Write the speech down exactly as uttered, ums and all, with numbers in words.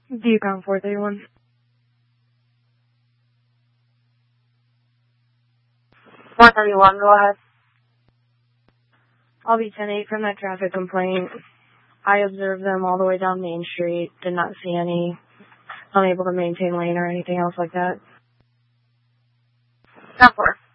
Decom four thirty-one. four thirty-one, go ahead. I'll be ten eight from that traffic complaint. I observed them all the way down Main Street. Did not see any unable to maintain lane or anything else like that. ten four.